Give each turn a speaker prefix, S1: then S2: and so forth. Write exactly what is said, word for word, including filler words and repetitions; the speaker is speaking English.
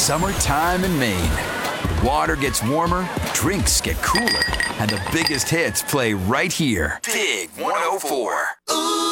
S1: summertime in Maine. The water gets warmer, drinks get cooler, and the biggest hits play right here. Big one oh four. Ooh.